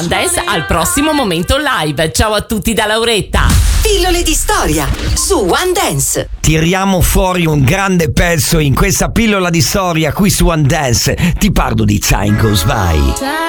Dance al prossimo Momento Live. Ciao a tutti da Lauretta. Pillole di storia su One Dance. Tiriamo fuori un grande pezzo in questa pillola di storia qui su One Dance. Ti parlo di Time Goes By.